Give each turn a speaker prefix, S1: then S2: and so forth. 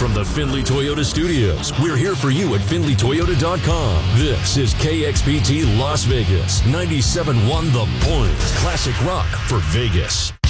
S1: from the Findlay Toyota Studios, we're here for you at FindlayToyota.com. This is KXPT Las Vegas, 97.1 The Point. Classic rock for Vegas.